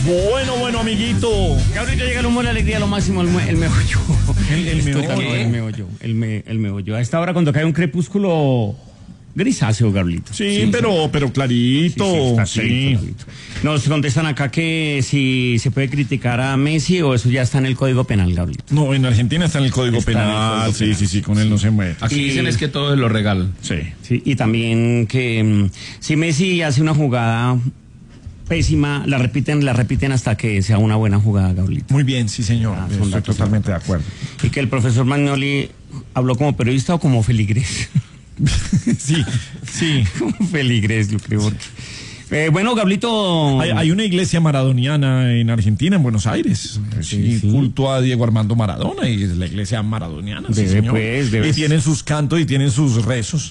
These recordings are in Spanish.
Bueno, amiguito. Que ahorita llega el humor, la alegría, lo máximo, el meollo. El meollo. A esta hora cuando cae un crepúsculo grisáceo, Gabrielito. Sí, pero clarito. Clarito. Nos contestan acá que si se puede criticar a Messi o eso ya está en el Código Penal, Gabrielito. No, en Argentina está en el Código Penal. Sí, con él no se mueve. Aquí dicen es que todo es lo regal. Sí, y también que si Messi hace una jugada pésima, la repiten hasta que sea una buena jugada, Gabrielito. Muy bien, sí, señor. Estoy totalmente de acuerdo. Y que el profesor Magnoli habló como periodista o como feligrés. Sí. Como feligrés, yo creo. Bueno, Gablito. Hay una iglesia maradoniana en Argentina, en Buenos Aires. Sí. Culto a Diego Armando Maradona y es la iglesia maradoniana. Debe y tienen sus cantos y tienen sus rezos.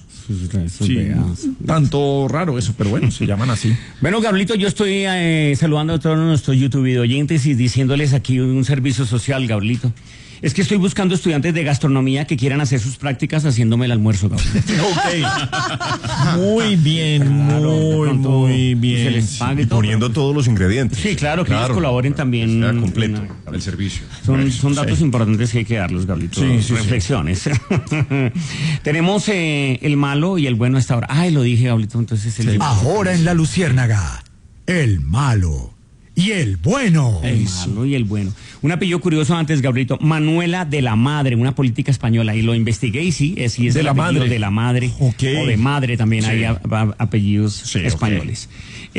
Tanto raro eso, pero bueno, se llaman así. Bueno, Gablito, yo estoy saludando a todos nuestros YouTube oyentes y diciéndoles aquí un servicio social, Gablito. Es que estoy buscando estudiantes de gastronomía que quieran hacer sus prácticas haciéndome el almuerzo, Gabriel. Ok. Muy bien, muy bien. Se les pague y poniendo todos los ingredientes. Sí, claro, que ellos colaboren también. Sea completo para el servicio. Son datos importantes que hay que darlos, Gabrielito. Reflexiones. Tenemos el malo y el bueno a esta hora. Ay, lo dije, Gabrielito, entonces Ahora en La Luciérnaga, el malo y el bueno. El malo y el bueno. Un apellido curioso antes, Gabrielito. Manuela de la Madre, una política española. Y lo investigué y sí es de el la apellido madre. De la madre. Okay. O de madre también hay apellidos españoles.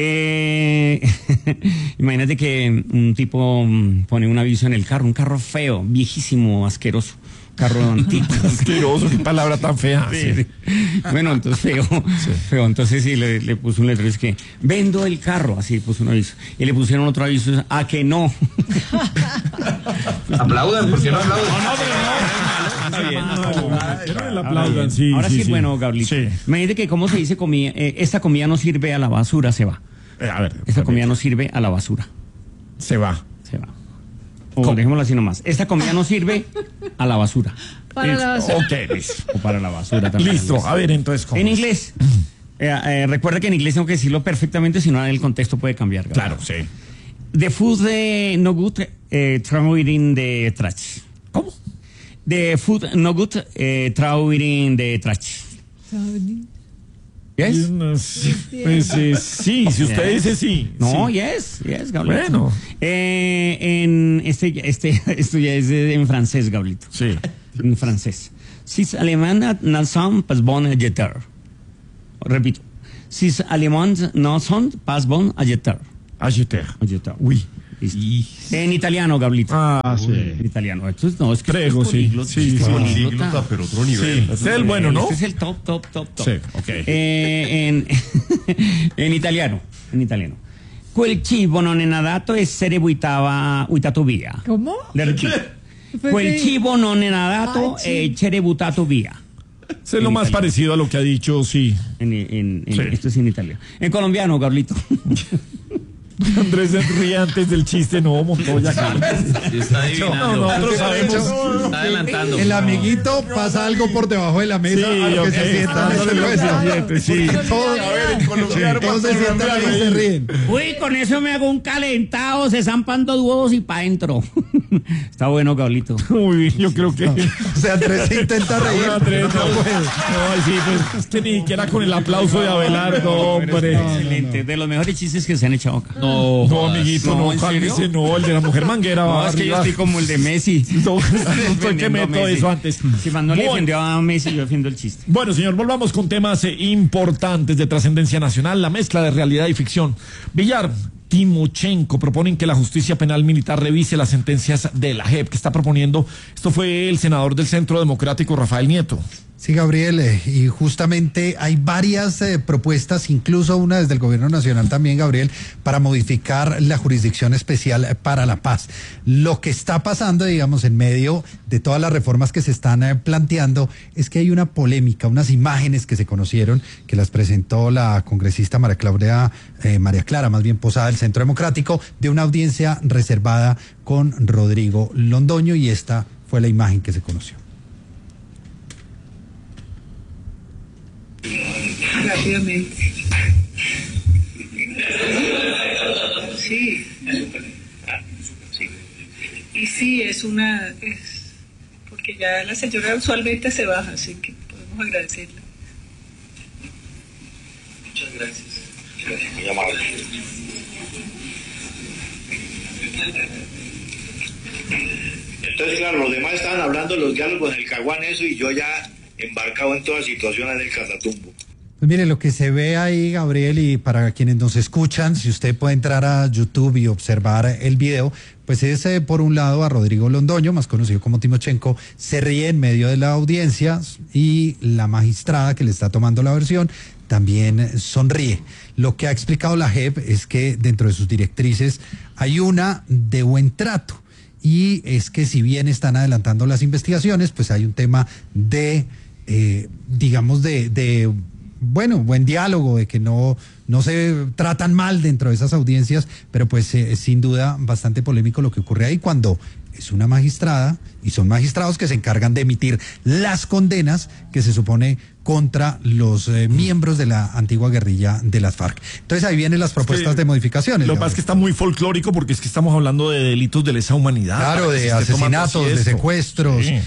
Imagínate que un tipo pone un aviso en el carro, un carro feo, viejísimo, asqueroso. Carro antiguo. Asqueroso, qué palabra tan fea. Sí. Bueno, entonces feo. Entonces sí, le puso un letrero, es que vendo el carro, así puso un aviso. Y le pusieron otro aviso, a que no. Aplaudan, ¿por qué no aplaudan? No aplaudan, sí. Ahora sí, bueno, Gabrielito. Sí. Imagínate que cómo se dice comida, esta comida no sirve a la basura, se va. A ver. Esta comida no sirve a la basura. Se va. O dejémoslo así nomás. Esta comida no sirve a la basura. Para la basura. Ok, listo. O para la basura también. Listo, a ver, entonces, ¿cómo? En inglés. Recuerda que en inglés tengo que decirlo perfectamente, si no el contexto puede cambiar. Claro, sí. The food no good, throw it in the trash. ¿Cómo? The food no good, throw it in the trash. Yes? Pues sí, si usted dice sí. No, sí. yes, Gablito. Bueno. Esto ya es en francés, Gablito. Sí. En francés. Si alemán no son, pas bon a jeter. Repito. Si alemán no son, pas bon a jeter. A jeter. Oui. En italiano, Gablito. Sí. En italiano. Entonces, no, es que Prego, sí. Sí, Políglota, pero otro nivel. Sí. Este es el bueno, ¿no? Este es el top. Sí, ok. En italiano. Quel cibo non è nadato essere buttato via. ¿Cómo? Le repito. Quel cibo non è nadato essere buttato via. Es lo más parecido a lo que ha dicho, sí. Esto es en italiano. En colombiano, Gablito. Andrés se ríe antes del chiste, no, Montoya. Está adivinando. Nosotros sabemos. Está adelantando. El amiguito pasa algo por debajo de la mesa Sí, a lo que ok. se sientan en el hueso. Sí. Todos se sientan ahí y se ríen. Uy, con eso me hago un calentado, se zampan dos huevos y pa' dentro. Está bueno, Gablito. Uy, yo creo que. O sea, Andrés se intenta reír. Andrés, no puede. No, sí, pues es que ni siquiera con el aplauso de Abelardo, hombre. Excelente, de los mejores chistes que se han echado acá. No, amiguito, No, no, ¿en serio? cálmese, no, el de la mujer manguera va No, es que yo arriba. estoy como el de Messi. No estoy que meto eso antes. Si Manuel defendió a Messi, yo defiendo el chiste. Bueno, señor, volvamos con temas importantes de trascendencia nacional, la mezcla de realidad y ficción. Villar, Timochenko proponen que la justicia penal militar revise las sentencias de la JEP. ¿Qué está proponiendo? Esto fue el senador del Centro Democrático, Rafael Nieto. Sí, Gabriel, y justamente hay varias propuestas, incluso una desde el Gobierno Nacional también, Gabriel, para modificar la Jurisdicción Especial para la Paz. Lo que está pasando, digamos, en medio de todas las reformas que se están planteando, es que hay una polémica, unas imágenes que se conocieron, que las presentó la congresista María Clara, más bien Posada, del Centro Democrático, de una audiencia reservada con Rodrigo Londoño, y esta fue la imagen que se conoció. Rápidamente. Sí. porque ya la señora usualmente se baja, así que podemos agradecerle. Muchas gracias. Muy amable. Entonces, claro, los demás estaban hablando de los diálogos en el Caguán, eso, y yo ya embarcado en todas situaciones del Catatumbo. Pues mire, lo que se ve ahí, Gabriel, y para quienes nos escuchan, si usted puede entrar a YouTube y observar el video, pues es por un lado a Rodrigo Londoño, más conocido como Timochenko, se ríe en medio de la audiencia y la magistrada que le está tomando la versión también sonríe. Lo que ha explicado la JEP es que dentro de sus directrices hay una de buen trato, y es que si bien están adelantando las investigaciones, pues hay un tema de, digamos, de buen diálogo, de que no se tratan mal dentro de esas audiencias, pero pues sin duda bastante polémico lo que ocurre ahí cuando es una magistrada y son magistrados que se encargan de emitir las condenas que se supone contra los miembros de la antigua guerrilla de las FARC. Entonces ahí vienen las propuestas de modificaciones. Lo que pasa es que está muy folclórico porque es que estamos hablando de delitos de lesa humanidad. Claro, de asesinatos, de secuestros. Sí.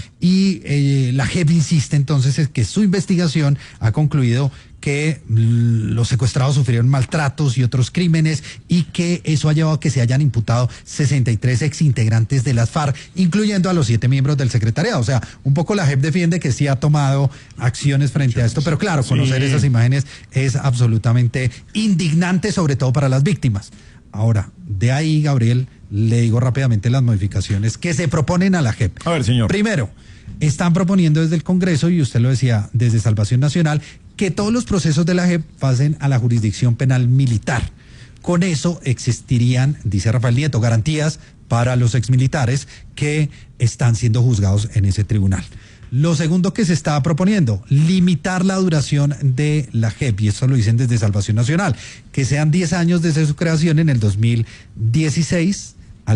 Y la JEP insiste entonces en que su investigación ha concluido que los secuestrados sufrieron maltratos y otros crímenes, y que eso ha llevado a que se hayan imputado 63 exintegrantes de las FARC, incluyendo a los 7 miembros del secretariado. O sea, un poco la JEP defiende que sí ha tomado acciones frente a esto, pero claro, conocer esas imágenes es absolutamente indignante, sobre todo para las víctimas. Ahora, de ahí, Gabriel, le digo rápidamente las modificaciones que se proponen a la JEP. A ver, señor. Primero, están proponiendo desde el Congreso, y usted lo decía, desde Salvación Nacional, que todos los procesos de la JEP pasen a la jurisdicción penal militar. Con eso existirían, dice Rafael Nieto, garantías para los exmilitares que están siendo juzgados en ese tribunal. Lo segundo que se está proponiendo, limitar la duración de la JEP, y eso lo dicen desde Salvación Nacional, que sean 10 años desde su creación en el 2016,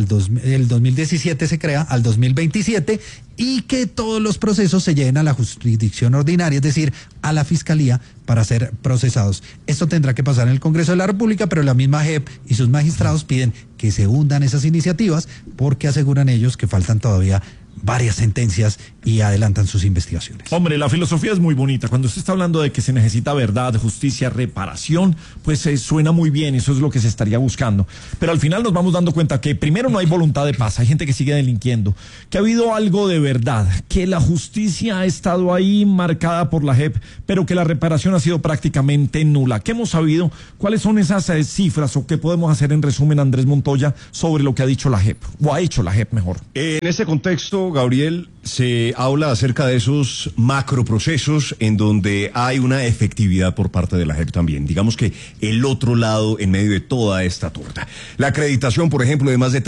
el 2017 se crea, al 2027, y que todos los procesos se lleven a la jurisdicción ordinaria, es decir, a la Fiscalía, para ser procesados. Esto tendrá que pasar en el Congreso de la República, pero la misma JEP y sus magistrados piden que se hundan esas iniciativas porque aseguran ellos que faltan todavía varias sentencias y adelantan sus investigaciones. Hombre, la filosofía es muy bonita. Cuando usted está hablando de que se necesita verdad, justicia, reparación, pues suena muy bien, eso es lo que se estaría buscando. Pero al final nos vamos dando cuenta que primero no hay voluntad de paz, hay gente que sigue delinquiendo, que ha habido algo de verdad, que la justicia ha estado ahí marcada por la JEP, pero que la reparación ha sido prácticamente nula. ¿Qué hemos sabido? ¿Cuáles son esas cifras o qué podemos hacer en resumen, Andrés Montoya, sobre lo que ha dicho la JEP, o ha hecho la JEP mejor? En este contexto, Gabriel, se habla acerca de esos macroprocesos en donde hay una efectividad por parte de la JEP también. Digamos que el otro lado en medio de toda esta torta. La acreditación, por ejemplo, de más de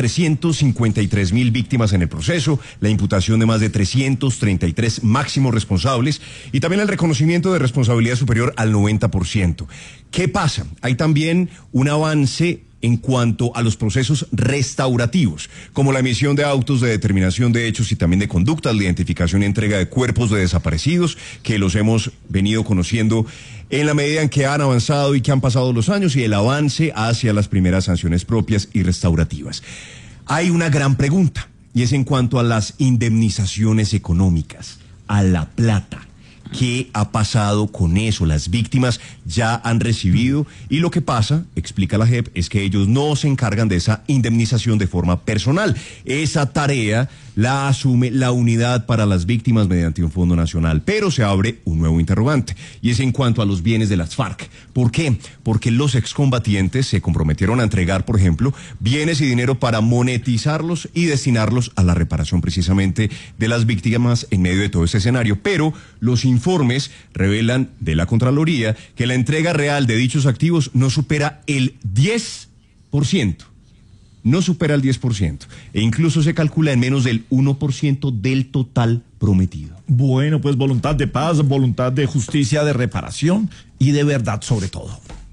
353.000 víctimas en el proceso, la imputación de más de 333 máximos responsables y también el reconocimiento de responsabilidad superior al 90%. ¿Qué pasa? Hay también un avance en cuanto a los procesos restaurativos, como la emisión de autos de determinación de hechos y también de conductas, la identificación y entrega de cuerpos de desaparecidos, que los hemos venido conociendo en la medida en que han avanzado y que han pasado los años, y el avance hacia las primeras sanciones propias y restaurativas. Hay una gran pregunta, y es en cuanto a las indemnizaciones económicas, a la plata. ¿Qué ha pasado con eso? Las víctimas ya han recibido, y lo que pasa, explica la JEP, es que ellos no se encargan de esa indemnización de forma personal. Esa tarea la asume la Unidad para las Víctimas mediante un fondo nacional. Pero se abre un nuevo interrogante, y es en cuanto a los bienes de las FARC. ¿Por qué? Porque los excombatientes se comprometieron a entregar, por ejemplo, bienes y dinero para monetizarlos y destinarlos a la reparación precisamente de las víctimas en medio de todo este escenario. Pero los informes revelan de la Contraloría que la entrega real de dichos activos no supera el 10%. No supera el 10%. E incluso se calcula en menos del 1% del total prometido. Bueno, pues voluntad de paz, voluntad de justicia, de reparación y de verdad sobre todo.